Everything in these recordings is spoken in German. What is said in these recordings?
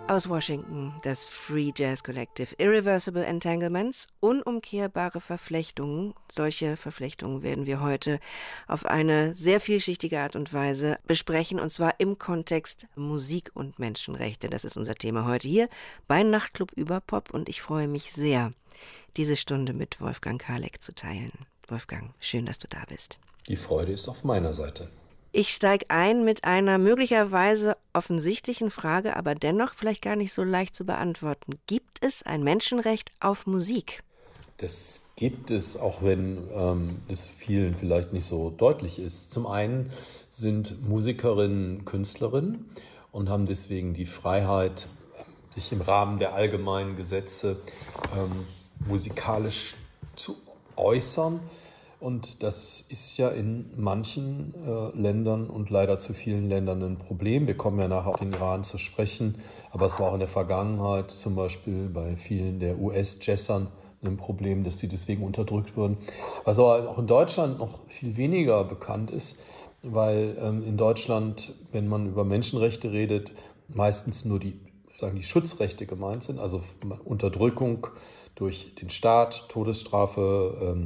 Aus Washington, das Free Jazz Collective, Irreversible Entanglements, unumkehrbare Verflechtungen. Solche Verflechtungen werden wir heute auf eine sehr vielschichtige Art und Weise besprechen, und zwar im Kontext Musik und Menschenrechte. Das ist unser Thema heute hier bei Nachtclub über Pop, und ich freue mich sehr, diese Stunde mit Wolfgang Karleck zu teilen. Wolfgang, schön, dass du da bist. Die Freude ist auf meiner Seite. Ich steige ein mit einer möglicherweise offensichtlichen Frage, aber dennoch vielleicht gar nicht so leicht zu beantworten. Gibt es ein Menschenrecht auf Musik? Das gibt es, auch wenn es vielen vielleicht nicht so deutlich ist. Zum einen sind Musikerinnen Künstlerinnen und haben deswegen die Freiheit, sich im Rahmen der allgemeinen Gesetze musikalisch zu äußern. Und das ist ja in manchen Ländern und leider zu vielen Ländern ein Problem. Wir kommen ja nachher auf den Iran zu sprechen, aber es war auch in der Vergangenheit zum Beispiel bei vielen der US-Jazzern ein Problem, dass sie deswegen unterdrückt wurden. Was aber auch in Deutschland noch viel weniger bekannt ist, weil in Deutschland, wenn man über Menschenrechte redet, meistens nur die Schutzrechte gemeint sind, also Unterdrückung durch den Staat, Todesstrafe,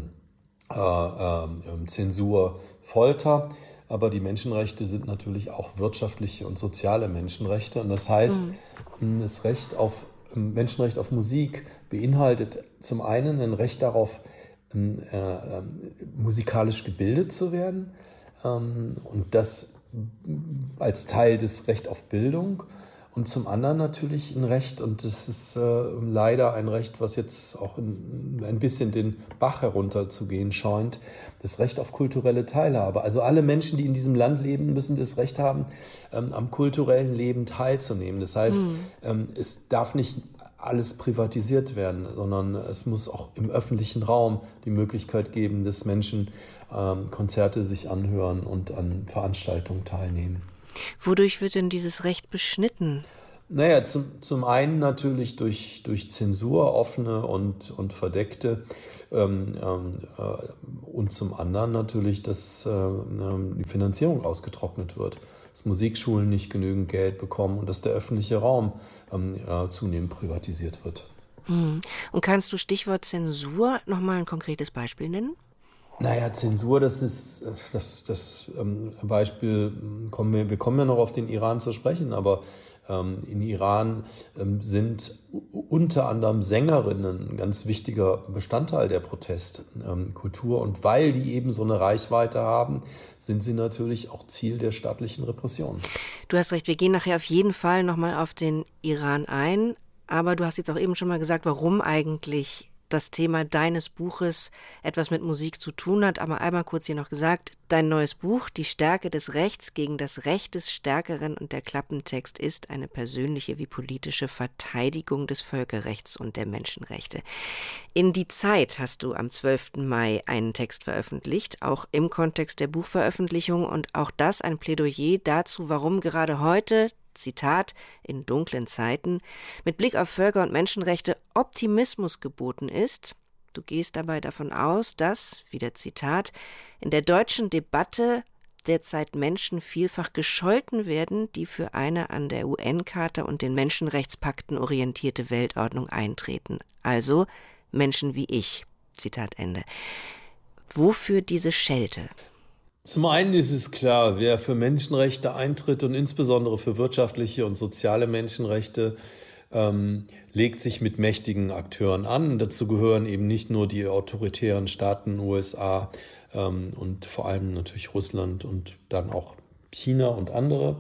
Zensur, Folter, aber die Menschenrechte sind natürlich auch wirtschaftliche und soziale Menschenrechte, und das heißt, das Menschenrecht auf Musik beinhaltet zum einen ein Recht darauf, musikalisch gebildet zu werden, und das als Teil des Recht auf Bildung. Und zum anderen natürlich ein Recht, und das ist leider ein Recht, was jetzt auch ein bisschen den Bach herunterzugehen scheint, das Recht auf kulturelle Teilhabe. Also alle Menschen, die in diesem Land leben, müssen das Recht haben, am kulturellen Leben teilzunehmen. Das heißt, es darf nicht alles privatisiert werden, sondern es muss auch im öffentlichen Raum die Möglichkeit geben, dass Menschen Konzerte sich anhören und an Veranstaltungen teilnehmen. Wodurch wird denn dieses Recht beschnitten? Naja, zum einen natürlich durch Zensur, offene und verdeckte, und zum anderen natürlich, dass die Finanzierung ausgetrocknet wird, dass Musikschulen nicht genügend Geld bekommen und dass der öffentliche Raum zunehmend privatisiert wird. Und kannst du Stichwort Zensur nochmal ein konkretes Beispiel nennen? Naja, Zensur, das ist das Beispiel, wir kommen ja noch auf den Iran zu sprechen, aber in Iran sind unter anderem Sängerinnen ein ganz wichtiger Bestandteil der Protestkultur, und weil die eben so eine Reichweite haben, sind sie natürlich auch Ziel der staatlichen Repression. Du hast recht, wir gehen nachher auf jeden Fall nochmal auf den Iran ein, aber du hast jetzt auch eben schon mal gesagt, warum eigentlich das Thema deines Buches etwas mit Musik zu tun hat. Aber einmal kurz hier noch gesagt, dein neues Buch, Die Stärke des Rechts gegen das Recht des Stärkeren, und der Klappentext ist eine persönliche wie politische Verteidigung des Völkerrechts und der Menschenrechte. In Die Zeit hast du am 12. Mai einen Text veröffentlicht, auch im Kontext der Buchveröffentlichung, und auch das ein Plädoyer dazu, warum gerade heute, Zitat, in dunklen Zeiten, mit Blick auf Völker- und Menschenrechte Optimismus geboten ist. Du gehst dabei davon aus, dass, wieder Zitat, in der deutschen Debatte derzeit Menschen vielfach gescholten werden, die für eine an der UN-Charta und den Menschenrechtspakten orientierte Weltordnung eintreten. Also Menschen wie ich. Zitat Ende. Wofür diese Schelte? Zum einen ist es klar, wer für Menschenrechte eintritt und insbesondere für wirtschaftliche und soziale Menschenrechte, legt sich mit mächtigen Akteuren an. Dazu gehören eben nicht nur die autoritären Staaten USA und vor allem natürlich Russland und dann auch China und andere.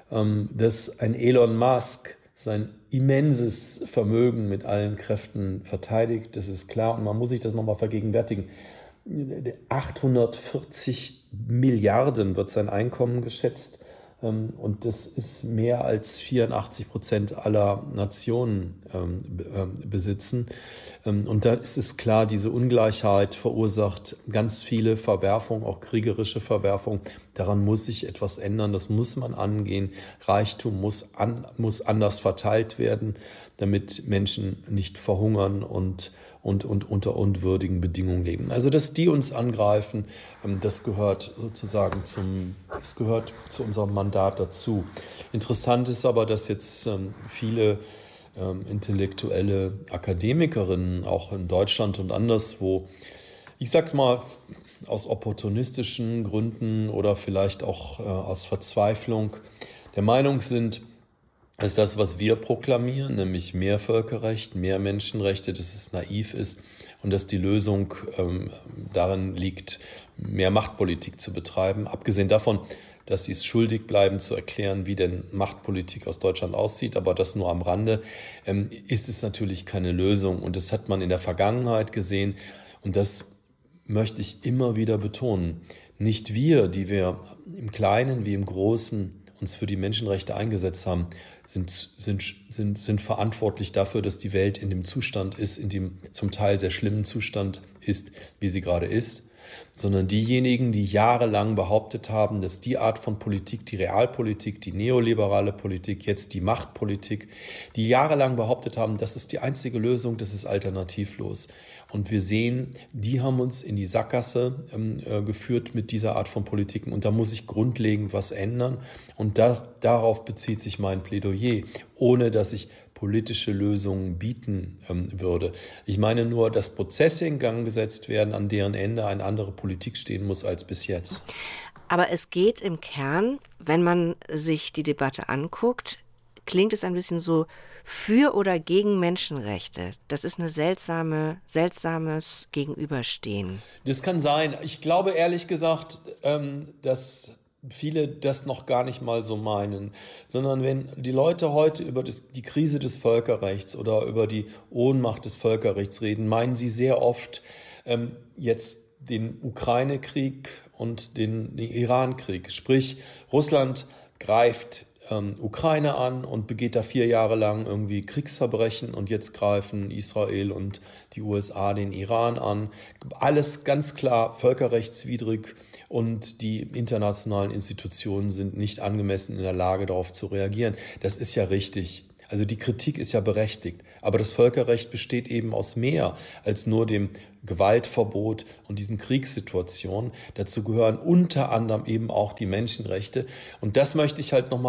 Dass ein Elon Musk sein immenses Vermögen mit allen Kräften verteidigt, das ist klar, und man muss sich das nochmal vergegenwärtigen. 840 Milliarden wird sein Einkommen geschätzt, und das ist mehr als 84% aller Nationen besitzen. Und da ist es klar, diese Ungleichheit verursacht ganz viele Verwerfungen, auch kriegerische Verwerfungen. Daran muss sich etwas ändern, das muss man angehen. Reichtum muss anders verteilt werden, damit Menschen nicht verhungern und und unter unwürdigen Bedingungen leben. Also, dass die uns angreifen, das gehört sozusagen zu unserem Mandat dazu. Interessant ist aber, dass jetzt viele intellektuelle Akademikerinnen, auch in Deutschland und anderswo, ich sag's mal, aus opportunistischen Gründen oder vielleicht auch aus Verzweiflung der Meinung sind, dass das, was wir proklamieren, nämlich mehr Völkerrecht, mehr Menschenrechte, dass es naiv ist und dass die Lösung darin liegt, mehr Machtpolitik zu betreiben. Abgesehen davon, dass sie es schuldig bleiben, zu erklären, wie denn Machtpolitik aus Deutschland aussieht, aber das nur am Rande, ist es natürlich keine Lösung. Und das hat man in der Vergangenheit gesehen und das möchte ich immer wieder betonen. Nicht wir, die wir im Kleinen wie im Großen uns für die Menschenrechte eingesetzt haben, sind verantwortlich dafür, dass die Welt in dem Zustand ist, in dem zum Teil sehr schlimmen Zustand ist, wie sie gerade ist, sondern diejenigen, die jahrelang behauptet haben, dass die Art von Politik, die Realpolitik, die neoliberale Politik, jetzt die Machtpolitik, die jahrelang behauptet haben, das ist die einzige Lösung, das ist alternativlos. Und wir sehen, die haben uns in die Sackgasse geführt mit dieser Art von Politiken. Und da muss sich grundlegend was ändern. Und darauf bezieht sich mein Plädoyer, ohne dass ich politische Lösungen bieten würde. Ich meine nur, dass Prozesse in Gang gesetzt werden, an deren Ende eine andere Politik stehen muss als bis jetzt. Aber es geht im Kern, wenn man sich die Debatte anguckt, klingt es ein bisschen so für oder gegen Menschenrechte. Das ist eine seltsames Gegenüberstehen. Das kann sein. Ich glaube ehrlich gesagt, dass viele das noch gar nicht mal so meinen, sondern wenn die Leute heute über die Krise des Völkerrechts oder über die Ohnmacht des Völkerrechts reden, meinen sie sehr oft jetzt den Ukraine-Krieg und den Iran-Krieg. Sprich, Russland greift Ukraine an und begeht da 4 Jahre lang irgendwie Kriegsverbrechen und jetzt greifen Israel und die USA den Iran an. Alles ganz klar völkerrechtswidrig und die internationalen Institutionen sind nicht angemessen in der Lage, darauf zu reagieren. Das ist ja richtig. Also die Kritik ist ja berechtigt. Aber das Völkerrecht besteht eben aus mehr als nur dem Gewaltverbot und diesen Kriegssituationen. Dazu gehören unter anderem eben auch die Menschenrechte. Und das möchte ich halt noch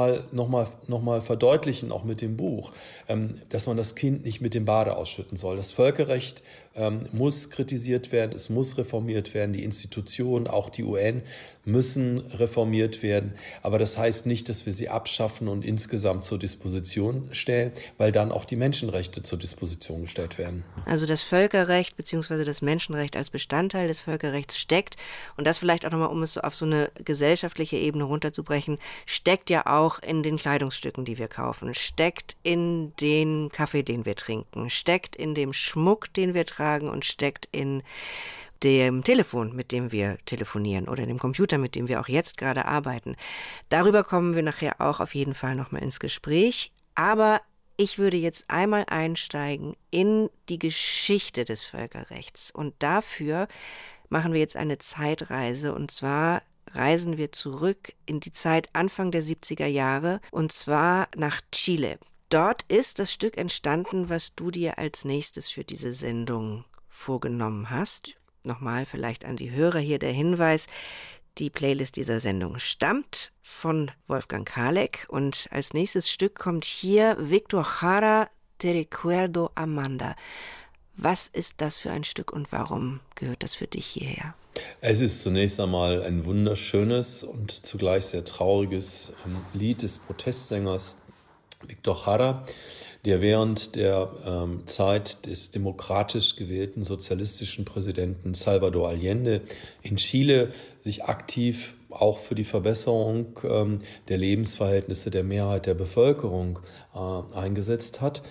mal verdeutlichen, auch mit dem Buch, dass man das Kind nicht mit dem Bade ausschütten soll. Das Völkerrecht muss kritisiert werden, es muss reformiert werden. Die Institutionen, auch die UN, müssen reformiert werden. Aber das heißt nicht, dass wir sie abschaffen und insgesamt zur Disposition stellen, weil dann auch die Menschenrechte zur Disposition gestellt werden. Also das Völkerrecht bzw. das Menschenrecht als Bestandteil des Völkerrechts steckt, und das vielleicht auch nochmal, um es so auf so eine gesellschaftliche Ebene runterzubrechen, steckt ja auch in den Kleidungsstücken, die wir kaufen, steckt in den Kaffee, den wir trinken, steckt in dem Schmuck, den wir tragen und steckt in dem Telefon, mit dem wir telefonieren oder dem Computer, mit dem wir auch jetzt gerade arbeiten. Darüber kommen wir nachher auch auf jeden Fall nochmal ins Gespräch. Aber ich würde jetzt einmal einsteigen in die Geschichte des Völkerrechts. Und dafür machen wir jetzt eine Zeitreise. Und zwar reisen wir zurück in die Zeit Anfang der 70er Jahre. Und zwar nach Chile. Dort ist das Stück entstanden, was du dir als nächstes für diese Sendung vorgenommen hast. Nochmal vielleicht an die Hörer hier der Hinweis: Die Playlist dieser Sendung stammt von Wolfgang Kalek und als nächstes Stück kommt hier Víctor Jara, Te recuerdo Amanda. Was ist das für ein Stück und warum gehört das für dich hierher? Es ist zunächst einmal ein wunderschönes und zugleich sehr trauriges Lied des Protestsängers Víctor Jara, der während der Zeit des demokratisch gewählten sozialistischen Präsidenten Salvador Allende in Chile sich aktiv auch für die Verbesserung der Lebensverhältnisse der Mehrheit der Bevölkerung eingesetzt hat.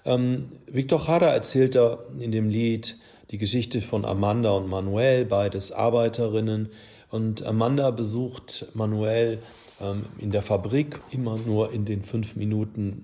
Víctor Jara erzählt da in dem Lied die Geschichte von Amanda und Manuel, beides Arbeiterinnen. Und Amanda besucht Manuel in der Fabrik, immer nur in den 5 Minuten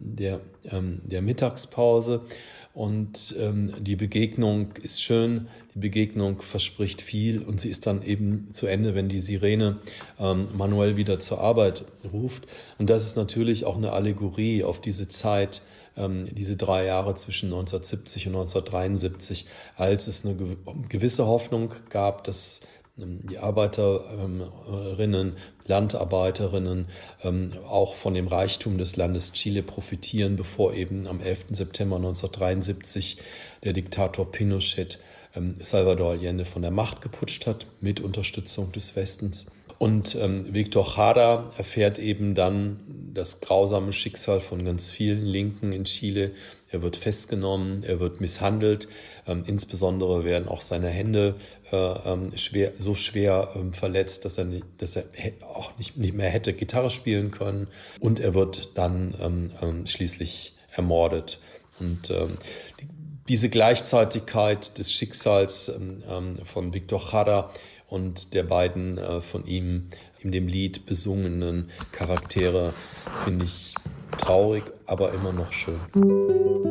der Mittagspause. Und die Begegnung ist schön, die Begegnung verspricht viel und sie ist dann eben zu Ende, wenn die Sirene Manuel wieder zur Arbeit ruft. Und das ist natürlich auch eine Allegorie auf diese Zeit diese 3 Jahre zwischen 1970 und 1973, als es eine gewisse Hoffnung gab, dass die Arbeiterinnen, Landarbeiterinnen auch von dem Reichtum des Landes Chile profitieren, bevor eben am 11. September 1973 der Diktator Pinochet Salvador Allende von der Macht geputscht hat, mit Unterstützung des Westens. Und Víctor Jara erfährt eben dann das grausame Schicksal von ganz vielen Linken in Chile. Er wird festgenommen, er wird misshandelt. Insbesondere werden auch seine Hände so schwer verletzt, dass er auch nicht mehr hätte Gitarre spielen können. Und er wird dann schließlich ermordet. Und diese Gleichzeitigkeit des Schicksals von Víctor Jara und der beiden von ihm in dem Lied besungenen Charaktere finde ich traurig, aber immer noch schön.